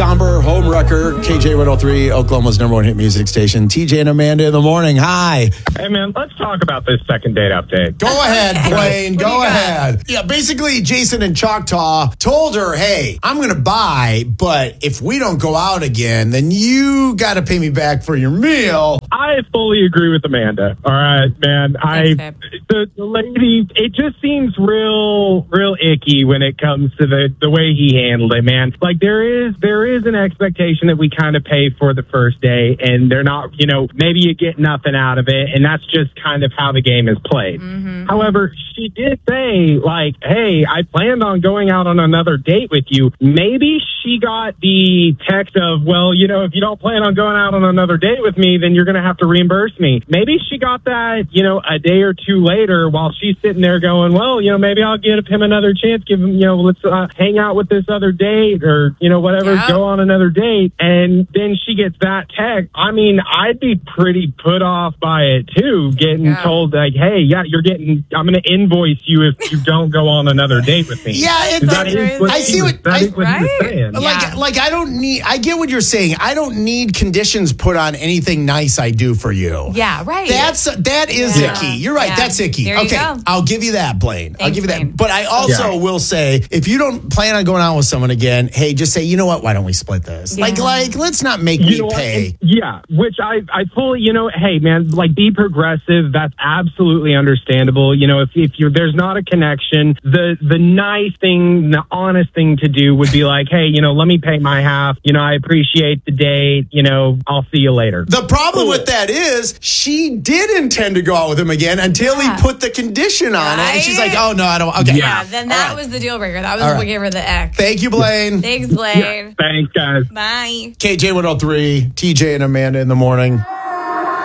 somber home wrecker. KJ 103, Oklahoma's number one hit music station. TJ and Amanda in the morning. Hi. Hey, man, let's talk about this second date update. Go ahead, Blaine. Go ahead. Yeah, basically, Jason in Choctaw told her, hey, I'm going to buy, but if we don't go out again, then you got to pay me back for your meal. I fully agree with Amanda. All right, man. The lady, it just seems real icky when it comes to the way he handled it, man. Like there is an expectation that we kind of pay for the first day, and they're not, maybe you get nothing out of it, and that's just kind of how the game is played. Mm-hmm. However, she did say, like, hey, I planned on going out on another date with you. Maybe she got the text of, well, if you don't plan on going out on another date with me, then you're going to have to reimburse me. Maybe she got that, a day or two later while she's sitting there going, well, maybe I'll give him another chance, give him, let's hang out with this other date or, whatever, go on another date. And then she gets that text. I mean, I'd be pretty put off by it too, getting told like, hey, I'm going to invoice you if you don't go on another date with me. Yeah, I see what he was saying. Like I get what you're saying. I don't need conditions put on anything nice I do for you. Yeah, right. That is icky. You're right. Yeah. That's icky. There you go. I'll give you that, Blaine. Thanks, I'll give you that. Blaine. But I also will say, if you don't plan on going out with someone again, hey, just say, you know what? Why don't we split this? Yeah. Like, let's not make me pay. Which I fully, hey, man, like be progressive. That's absolutely understandable. If there's not a connection, the nice thing, the honest thing to do would be like, hey, let me pay my half. I appreciate the date. I'll see you later. The problem with that is she did intend to go out with him again until he put the condition on it. And she's like, oh, no, I don't. Okay. Yeah, then that was the deal breaker. That was what gave her the X. Thank you, Blaine. Thanks, Blaine. Thanks, guys. Bye. KJ 103, TJ and Amanda in the morning.